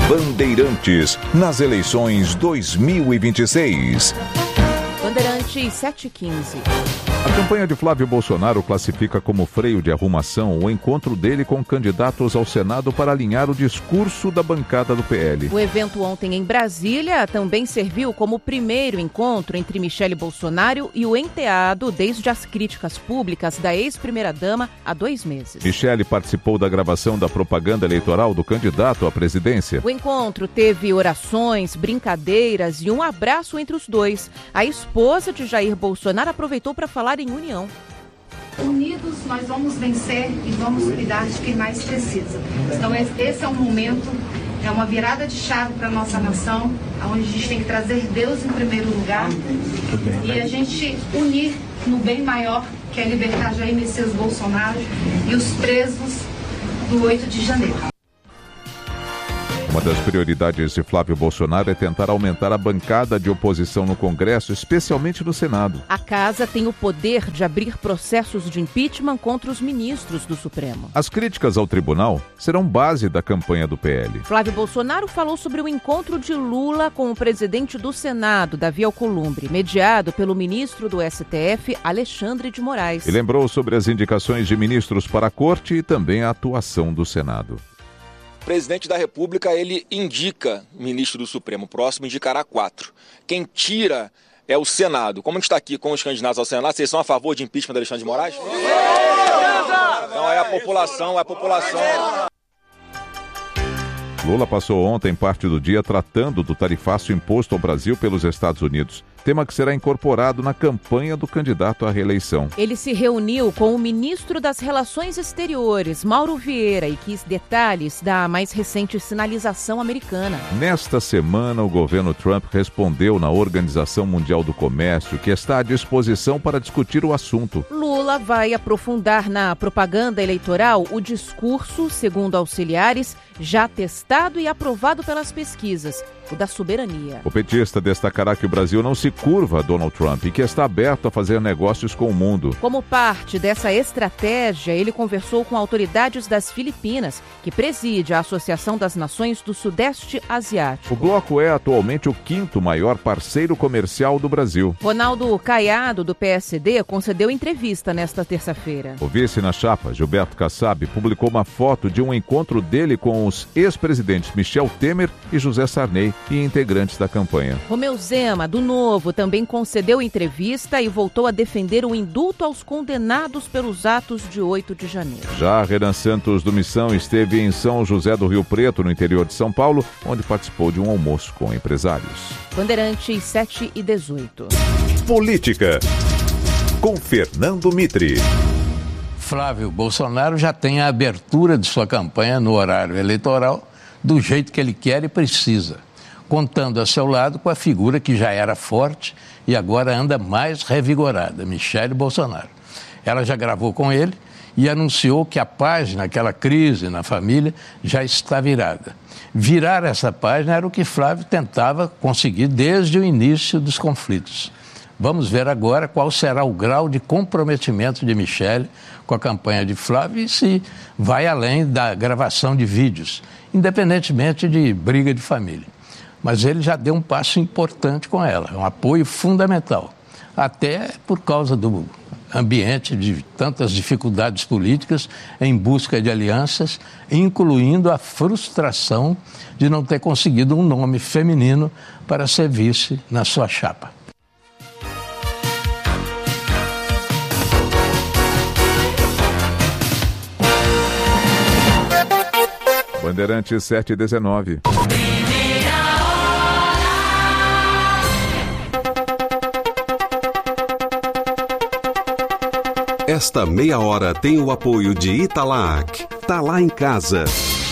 Bandeirantes, nas eleições 2026. Bandeirantes 7h15. A campanha de Flávio Bolsonaro classifica como freio de arrumação o encontro dele com candidatos ao Senado para alinhar o discurso da bancada do PL. O evento ontem em Brasília também serviu como o primeiro encontro entre Michele Bolsonaro e o enteado desde as críticas públicas da ex-primeira-dama há 2 meses. Michele participou da gravação da propaganda eleitoral do candidato à presidência. O encontro teve orações, brincadeiras e um abraço entre os dois. A esposa de Jair Bolsonaro aproveitou para falar em união. Unidos nós vamos vencer e vamos cuidar de quem mais precisa. Então esse é um momento, é uma virada de chave para a nossa nação, onde a gente tem que trazer Deus em primeiro lugar e a gente unir no bem maior, que é libertar Jair Messias Bolsonaro e os presos do 8 de janeiro. Uma das prioridades de Flávio Bolsonaro é tentar aumentar a bancada de oposição no Congresso, especialmente no Senado. A casa tem o poder de abrir processos de impeachment contra os ministros do Supremo. As críticas ao tribunal serão base da campanha do PL. Flávio Bolsonaro falou sobre o encontro de Lula com o presidente do Senado, Davi Alcolumbre, mediado pelo ministro do STF, Alexandre de Moraes. E lembrou sobre as indicações de ministros para a Corte e também a atuação do Senado. O presidente da República, ele indica ministro do Supremo, o próximo indicará 4. Quem tira é o Senado. Como a gente está aqui com os candidatos ao Senado, vocês são a favor de impeachment de Alexandre de Moraes? Então é a população. Lula passou ontem parte do dia tratando do tarifaço imposto ao Brasil pelos Estados Unidos, tema que será incorporado na campanha do candidato à reeleição. Ele se reuniu com o ministro das Relações Exteriores, Mauro Vieira, e quis detalhes da mais recente sinalização americana. Nesta semana, o governo Trump respondeu na Organização Mundial do Comércio que está à disposição para discutir o assunto. Lula vai aprofundar na propaganda eleitoral o discurso, segundo auxiliares, já testado e aprovado pelas pesquisas, o da soberania. O petista destacará que o Brasil não se curva a Donald Trump e que está aberto a fazer negócios com o mundo. Como parte dessa estratégia, ele conversou com autoridades das Filipinas, que preside a Associação das Nações do Sudeste Asiático. O bloco é atualmente o 5º maior parceiro comercial do Brasil. Ronaldo Caiado, do PSD, concedeu entrevista nesta terça-feira. O vice na chapa, Gilberto Kassab, publicou uma foto de um encontro dele com os ex-presidentes Michel Temer e José Sarney e integrantes da campanha. Romeu Zema, do Novo, também concedeu entrevista e voltou a defender o indulto aos condenados pelos atos de 8 de janeiro. Já Renan Santos, do Missão, esteve em São José do Rio Preto, no interior de São Paulo, onde participou de um almoço com empresários. Bandeirantes 7h18. Política, com Fernando Mitre. Flávio Bolsonaro já tem a abertura de sua campanha no horário eleitoral do jeito que ele quer e precisa, contando a seu lado com a figura que já era forte e agora anda mais revigorada, Michele Bolsonaro. Ela já gravou com ele e anunciou que a página, aquela crise na família, já está virada. Virar essa página era o que Flávio tentava conseguir desde o início dos conflitos. Vamos ver agora qual será o grau de comprometimento de Michele com a campanha de Flávio e se vai além da gravação de vídeos, independentemente de briga de família. Mas ele já deu um passo importante com ela, um apoio fundamental, até por causa do ambiente de tantas dificuldades políticas em busca de alianças, incluindo a frustração de não ter conseguido um nome feminino para ser vice na sua chapa. Bandeirantes 7h19. Esta meia hora tem o apoio de Italac. Tá lá em casa.